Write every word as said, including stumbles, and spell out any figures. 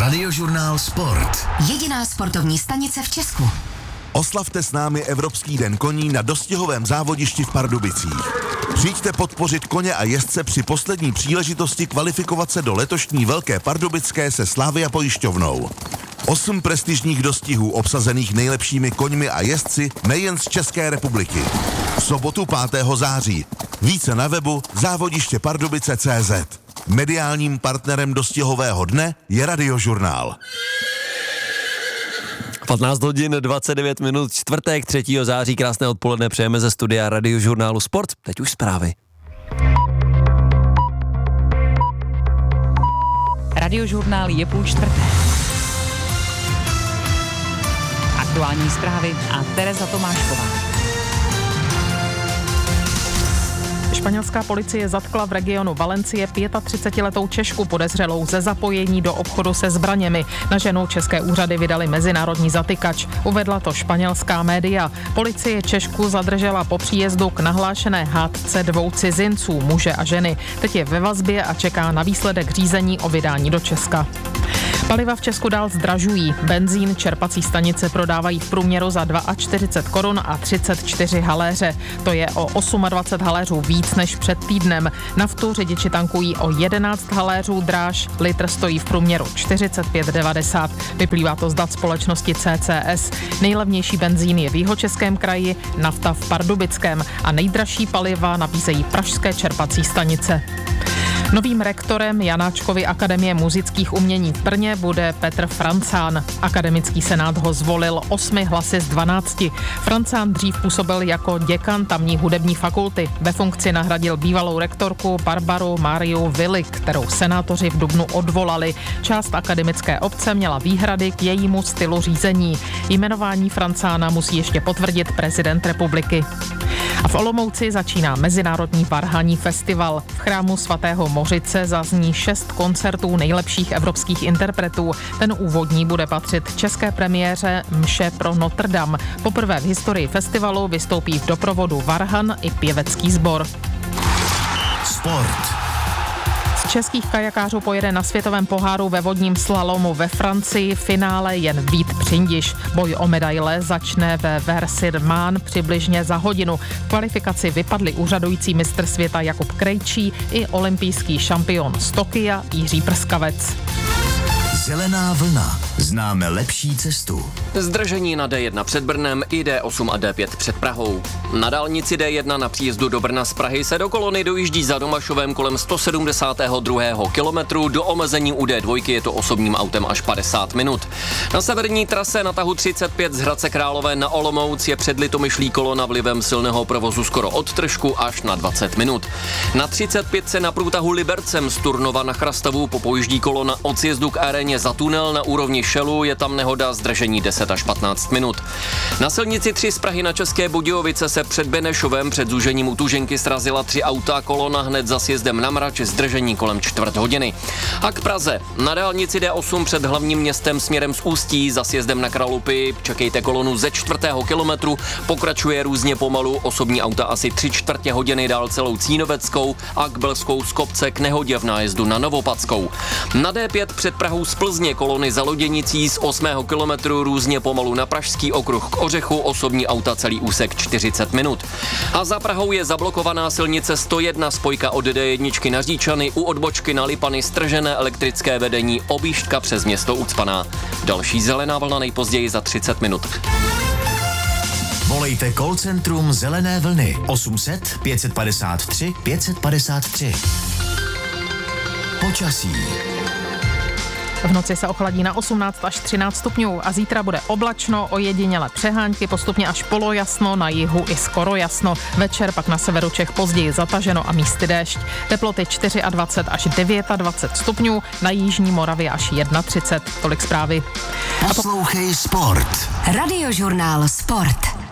Radiožurnál Sport. Jediná sportovní stanice v Česku. Oslavte s námi Evropský den koní na dostihovém závodišti v Pardubicích. Přijďte podpořit koně a jezdce při poslední příležitosti kvalifikovat se do letošní Velké Pardubické se Slavia pojišťovnou. Osm prestižních dostihů obsazených nejlepšími koňmi a jezdci nejen z České republiky. V sobotu pátého září. Více na webu závodiště pardubice tečka cé zet. Mediálním partnerem dostihového dne je Radiožurnál. patnáct hodin dvacet devět minut, čtvrtek třetího září, krásné odpoledne přejeme ze studia Radiožurnálu Sport. Teď už zprávy. Radiožurnál je půl čtvrté. Aktuální zprávy a Tereza Tomášková. Španělská policie zatkla v regionu Valencie třicetiletou Češku podezřelou ze zapojení do obchodu se zbraněmi. Na ženu české úřady vydali mezinárodní zatykač. Uvedla to španělská média. Policie Češku zadržela po příjezdu k nahlášené hádce dvou cizinců, muže a ženy. Teď je ve vazbě a čeká na výsledek řízení o vydání do Česka. Paliva v Česku dál zdražují. Benzín čerpací stanice prodávají v průměru za čtyřicet dva korun a třicet čtyři haléře. To je o dvacet osm haléřů víc než před týdnem. Naftu řidiči tankují o jedenáct haléřů dráž, litr stojí v průměru čtyřicet pět devadesát. Vyplývá to z dat společnosti C C S. Nejlevnější benzín je v Jihočeském kraji, nafta v Pardubickém a nejdražší paliva nabízejí pražské čerpací stanice. Novým rektorem Janáčkovy akademie muzických umění v Brně bude Petr Francán. Akademický senát ho zvolil osmi hlasy z dvanácti. Francán dřív působil jako děkan tamní hudební fakulty. Ve funkci nahradil bývalou rektorku Barbaru Máriu Vili, kterou senátoři v dubnu odvolali. Část akademické obce měla výhrady k jejímu stylu řízení. Jmenování Francána musí ještě potvrdit prezident republiky. A v Olomouci začíná Mezinárodní varhanní festival. V chrámu svatého Mořice zazní šest koncertů nejlepších evropských interpretů. Ten úvodní bude patřit české premiéře Mše pro Notre Dame. Poprvé v historii festivalu vystoupí v doprovodu varhan i pěvecký sbor. Sport. Z českých kajakářů pojede na světovém poháru ve vodním slalomu ve Francii finále jen Vít Přindiš. Boj o medaile začne ve Vers-sur-Marne přibližně za hodinu. V kvalifikaci vypadli úřadující mistr světa Jakub Krejčí i olympijský šampion z Tokia Jiří Prskavec. Zelená vlna. Známe lepší cestu. Zdržení na D jedna před Brnem i D osm a D pět před Prahou. Na dálnici D jedna na příjezdu do Brna z Prahy se do kolony dojíždí za Domašovem kolem sto sedmdesátého druhého kilometru. Do omezení u D dva je to osobním autem až padesát minut. Na severní trase na tahu třicet pět z Hradce Králové na Olomouc je před Litomyšlí kolona vlivem silného provozu skoro od Tržku až na dvacet minut. Na třicet pět se na průtahu Libercem z Turnova na Chrastavu popojíždí kolona od sjezdu k aréně za tunel na úrovni Šelu, je tam nehoda, zdržení deset až patnáct minut. Na silnici tři z Prahy na České Budějovice se před Benešovem před zúžením u Tuženky srazila tři auta, kolona hned za sjezdem na Mrač, zdržení kolem čtvrt hodiny. A k Praze. Na dálnici D osm před hlavním městem směrem z Ústí za sjezdem na Kralupy čekejte kolonu ze čtvrtého kilometru, pokračuje různě pomalu, osobní auta asi tři čtvrtě hodiny dál celou Cínoveckou a k Belskou z kopce k nehodě v nájezdu na Novopadskou. Na D pět před Prahou z Plzně kolony za Loděnicí z osmého kilometru různě pomalu na Pražský okruh k Ořechu, osobní auta celý úsek čtyřicet minut. A za Prahou je zablokovaná silnice sto jedna, spojka od D jedna na Říčany, u odbočky na Lipany stržené elektrické vedení, objížďka přes město ucpaná. Další zelená vlna nejpozději za třicet minut. Volejte call centrum Zelené vlny osm set pět padesát tři pět padesát tři. Počasí. V noci se ochladí na osmnáct až třináct stupňů a zítra bude oblačno, ojediněle přehánky, postupně až polojasno, na jihu i skoro jasno. Večer pak na severu Čech později zataženo a místy déšť. Teploty dvacet čtyři až dvacet devět stupňů, na jižní Moravě až třicet jedna. Tolik zprávy. Poslouchej Sport. Radiožurnál Sport.